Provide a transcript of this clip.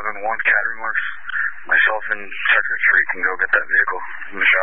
11-1 Catherine Works. Myself and Secretary can go get that vehicle.